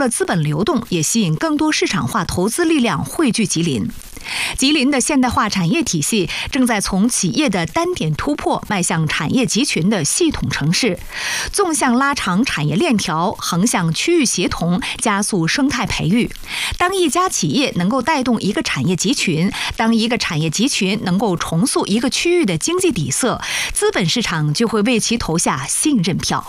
了资本流动，也吸引更多市场化投资力量汇聚吉林。吉林的现代化产业体系正在从企业的单点突破迈向产业集群的系统城市，纵向拉长产业链条，横向区域协同，加速生态培育。当一家企业能够带动一个产业集群，当一个产业集群能够重塑一个区域的经济底色，资本市场就会为其投下信任票。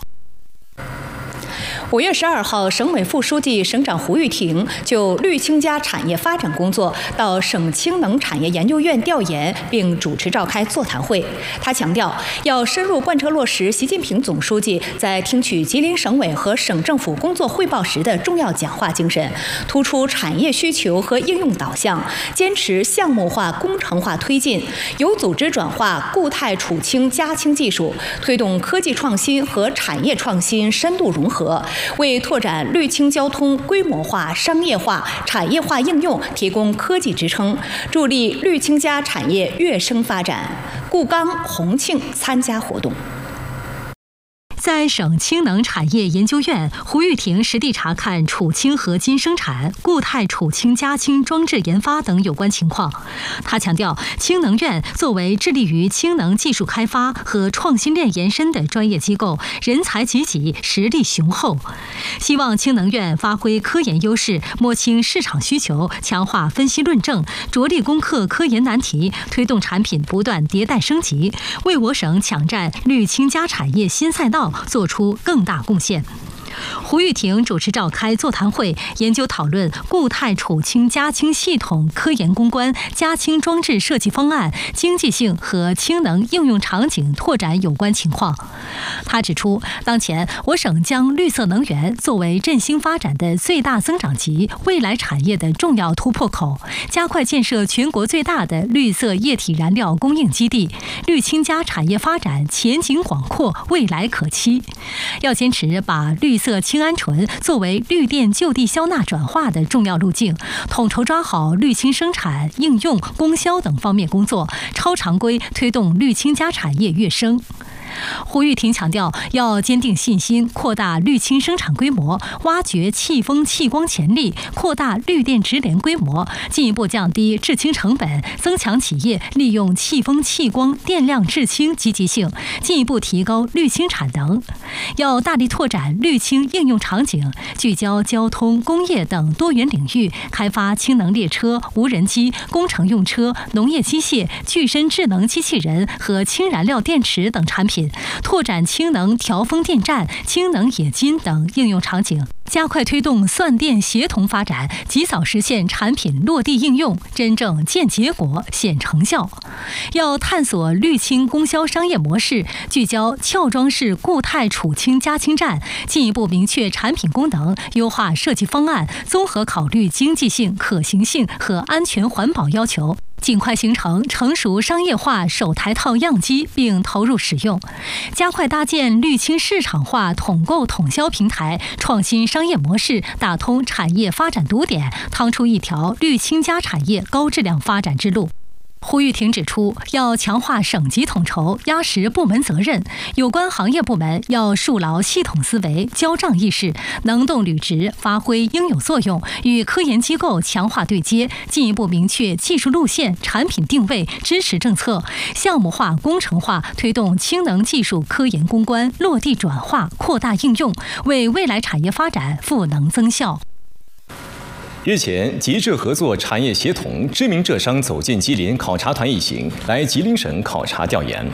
5月12号，省委副书记、省长胡玉婷就绿氢加产业发展工作到省氢能产业研究院调研，并主持召开座谈会。他强调，要深入贯彻落实习近平总书记在听取吉林省委和省政府工作汇报时的重要讲话精神，突出产业需求和应用导向，坚持项目化、工程化推进，有组织转化固态储氢加氢技术，推动科技创新和产业创新深度融合，为拓展绿氢交通规模化、商业化、产业化应用提供科技支撑，助力绿氢加产业跃升发展。顾刚、洪庆参加活动。 在省氢能产业研究院，胡玉婷实地查看储氢合金生产、固态储氢加氢装置研发等有关情况。他强调，氢能院作为致力于氢能技术开发和创新链延伸的专业机构，人才济济，实力雄厚。希望氢能院发挥科研优势，摸清市场需求，强化分析论证，着力攻克科研难题，推动产品不断迭代升级，为我省抢占绿氢加产业新赛道做出更大贡献。胡玉婷主持召开座谈会，研究讨论固态储氢加氢系统科研攻关、加氢装置设计方案、经济性和氢能应用场景拓展有关情况。他指出，当前我省将绿色能源作为振兴发展的最大增长极、未来产业的重要突破口，加快建设全国最大的绿色液体燃料供应基地，绿氢加产业发展前景广阔，未来可期。要坚持把绿色氢氨醇作为绿电就地消纳转化的重要路径，统筹抓好绿氢生产、应用、供销等方面工作，超常规推动绿氢加产业跃升。胡玉婷强调，要坚定信心，扩大绿氢生产规模，挖掘气风气光潜力，扩大绿电直连规模，进一步降低制氢成本，增强企业利用气风气光电量制氢积极性，进一步提高绿氢产能。要大力拓展绿氢应用场景，聚焦交通、工业等多元领域，开发氢能列车、无人机、工程用车、农业机械、具身智能机器人和氢燃料电池等产品，拓展氢能调风电站、氢能冶金等应用场景，加快推动算电协同发展，及早实现产品落地应用，真正见结果、显成效。要探索绿氢供销商业模式，聚焦撬装式固态储氢加氢站，进一步明确产品功能，优化设计方案，综合考虑经济性、可行性和安全环保要求，尽快形成成熟商业化首台套样机并投入使用，加快搭建绿氢市场化统购统销平台，创新商业模式，打通产业发展堵点，趟出一条绿氢加产业高质量发展之路。胡玉婷指出，要强化省级统筹，压实部门责任，有关行业部门要树牢系统思维、交账意识，能动履职，发挥应有作用，与科研机构强化对接，进一步明确技术路线、产品定位、支持政策，项目化、工程化，推动氢能技术科研攻关落地转化、扩大应用，为未来产业发展赋能增效。 日前，吉浙合作产业协同知名浙商走进吉林考察团一行来吉林省考察调研。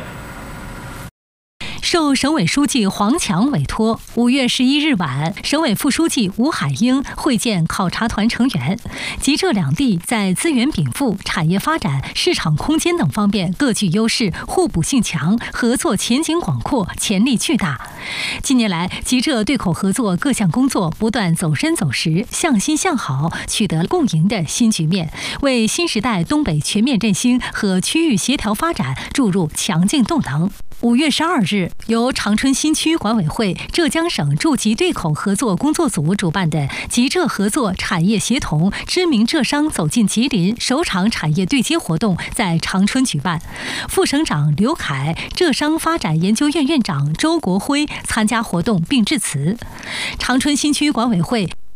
受省委书记黄强委托，5月11日晚，省委副书记吴海英会见考察团成员。吉浙两地在资源禀赋、产业发展、市场空间等方面各具优势，互补性强，合作前景广阔，潜力巨大。近年来，吉浙对口合作各项工作不断走深走实，向新向好，取得共赢的新局面，为新时代东北全面振兴和区域协调发展注入强劲动能。5月12日，由长春新区管委会、浙江省驻吉对口合作工作组主办的吉浙合作产业协同知名浙商走进吉林首场产业对接活动在长春举办。副省长刘凯、浙商发展研究院院长周国辉参加活动并致辞。长春新区管委会